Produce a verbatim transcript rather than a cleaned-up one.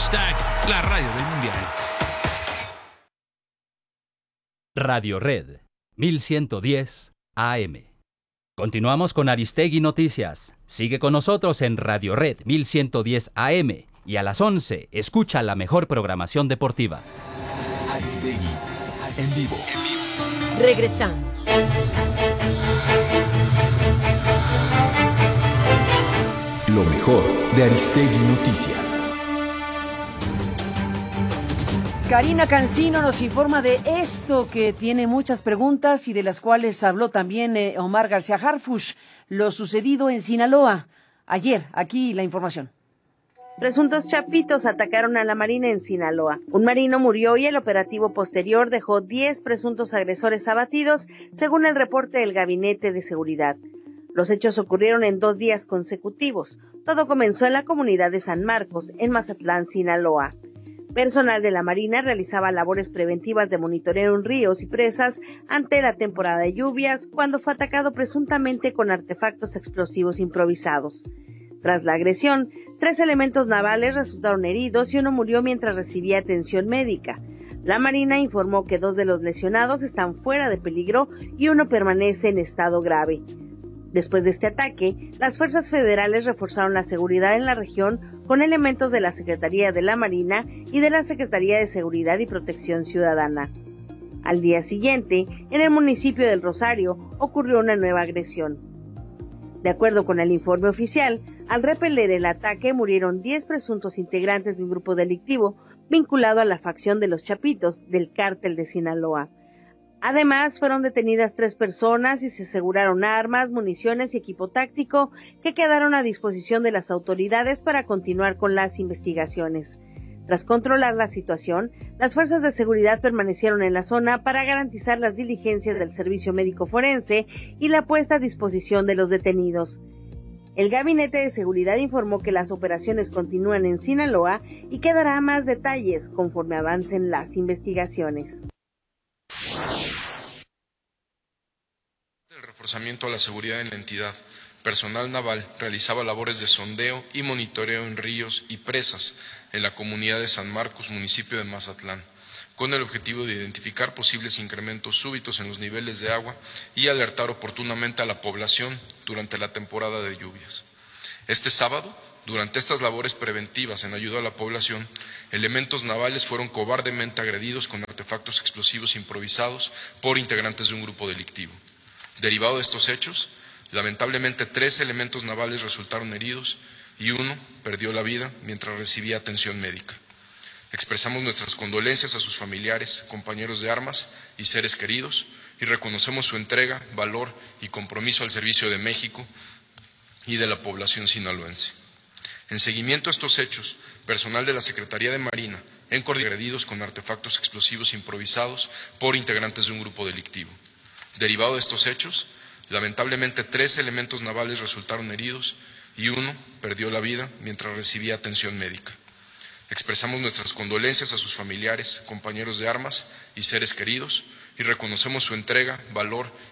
Hashtag la radio del mundial. Radio Red, mil ciento diez A M. Continuamos con Aristegui Noticias. Sigue con nosotros en Radio Red mil ciento diez A M y a las once escucha la mejor programación deportiva. Aristegui, en vivo. En vivo. Regresamos. Lo mejor de Aristegui Noticias. Karina Cancino nos informa de esto que tiene muchas preguntas y de las cuales habló también eh, Omar García Harfuch, lo sucedido en Sinaloa. Ayer, aquí la información. Presuntos chapitos atacaron a la Marina en Sinaloa. Un marino murió y el operativo posterior dejó diez presuntos agresores abatidos, según el reporte del Gabinete de Seguridad. Los hechos ocurrieron en dos días consecutivos. Todo comenzó en la comunidad de San Marcos, en Mazatlán, Sinaloa. Personal de la Marina realizaba labores preventivas de monitoreo en ríos y presas ante la temporada de lluvias, cuando fue atacado presuntamente con artefactos explosivos improvisados. Tras la agresión, tres elementos navales resultaron heridos y uno murió mientras recibía atención médica. La Marina informó que dos de los lesionados están fuera de peligro y uno permanece en estado grave. Después de este ataque, las fuerzas federales reforzaron la seguridad en la región con elementos de la Secretaría de la Marina y de la Secretaría de Seguridad y Protección Ciudadana. Al día siguiente, en el municipio del Rosario, ocurrió una nueva agresión. De acuerdo con el informe oficial, al repeler el ataque murieron diez presuntos integrantes de un grupo delictivo vinculado a la facción de los Chapitos del Cártel de Sinaloa. Además, fueron detenidas tres personas y se aseguraron armas, municiones y equipo táctico que quedaron a disposición de las autoridades para continuar con las investigaciones. Tras controlar la situación, las fuerzas de seguridad permanecieron en la zona para garantizar las diligencias del servicio médico forense y la puesta a disposición de los detenidos. El Gabinete de Seguridad informó que las operaciones continúan en Sinaloa y que dará más detalles conforme avancen las investigaciones. El reforzamiento a la seguridad en la entidad. Personal naval realizaba labores de sondeo y monitoreo en ríos y presas en la comunidad de San Marcos, municipio de Mazatlán, con el objetivo de identificar posibles incrementos súbitos en los niveles de agua y alertar oportunamente a la población durante la temporada de lluvias. Este sábado, durante estas labores preventivas en ayuda a la población, elementos navales fueron cobardemente agredidos con artefactos explosivos improvisados por integrantes de un grupo delictivo. Derivado de estos hechos, lamentablemente tres elementos navales resultaron heridos y uno perdió la vida mientras recibía atención médica. Expresamos nuestras condolencias a sus familiares, compañeros de armas y seres queridos y reconocemos su entrega, valor y compromiso al servicio de México y de la población sinaloense. En seguimiento a estos hechos, personal de la Secretaría de Marina en coordinación agredidos con artefactos explosivos improvisados por integrantes de un grupo delictivo. Derivado de estos hechos, lamentablemente tres elementos navales resultaron heridos y uno perdió la vida mientras recibía atención médica. Expresamos nuestras condolencias a sus familiares, compañeros de armas y seres queridos y reconocemos su entrega, valor